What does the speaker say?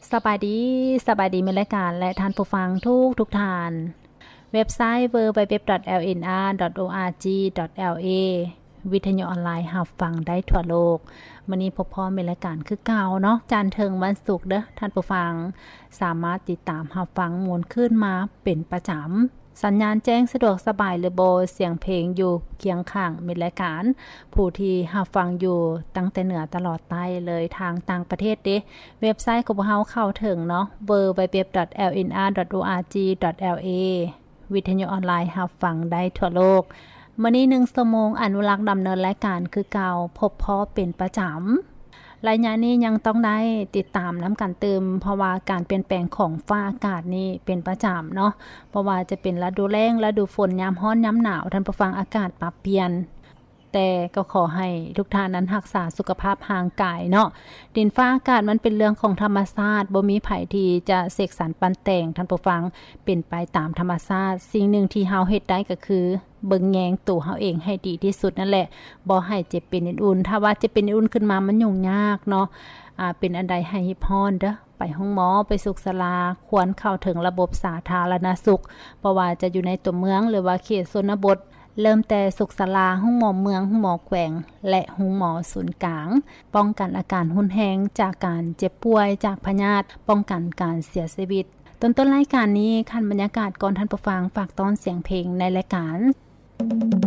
สบายดีมีรายการและท่านผู้ฟังทุกท่านเว็บไซต์ www.lnr.org.la วิทยุออนไลน์รับฟังได้ทั่วโลกมื้อนี้พบพอมีรายการคือเก่าเนาะจันทร์ถึงวันศุกร์เด้อท่านผู้ฟังสามารถติดตามรับฟังมวลขึ้นมาเป็นประจำสัญญาณแจ้งสะดวกสบายหรือบ่เสียงเพลงอยู่เคียงข้างมีรายการผู้ที่รับฟังอยู่ตั้งแต่เหนือตลอดใต้เลยทางต่างประเทศเด้เว็บไซต์ของพวกเราเข้าถึงเนาะ www.lnr.org.la วิทยุออนไลน์รับฟังได้ทั่วโลกมื้อนี้1ชั่วโมงอนุรักษ์ดำเนินรายการคือเก่าพบพอเป็นประจำรายงานนี้ยังต้องได้ติดตามน้ำกันเติมเพราะว่าการเปลี่ยนแปลงของฟ้าอากาศนี่เป็นประจำเนาะเพราะว่าจะเป็นฤดูแล้งฤดูฝนยามร้อนยามหนาวท่านผู้ฟังอากาศปรับเปลี่ยนแต่ก็ขอให้ทุกท่านนั้นรักษาสุขภาพร่างกายเนาะดินฟ้าอากาศมันเป็นเรื่องของธรรมชาติบ่มีไผที่จะเสกสรรปั้นแต่งท่านผู้ฟังเป็นไปตามธรรมชาติสิ่งหนึ่งที่เฮาเฮ็ดได้ก็คือเบิ่งแยงตัวเฮาเองให้ดีที่สุดนั่นแหละบ่ให้เจ็บเป็นอุ่นๆถ้าว่าจะเป็นอุ่นขึ้นมามันยุ่งยากเนาะเป็นอันใดให้ฮิพรเด้อไปห้องหมอไปสุขศาลาควรเข้าถึงระบบสาธารณสุขเพราะว่าจะอยู่ในตัวเมืองหรือว่าเขตชนบทเริ่มแต่สุขศาลาห้องหมอเมืองห้องหมอแขวงและห้องหมอศูนย์กลางป้องกันอาการหุนแฮงจากการเจ็บป่วยจากพยาธิป้องกันการเสียชีวิตต้นรายการนี้คันบรรยากาศก่อนท่านผู้ฟังฝากตอนเสียงเพลงในรายการ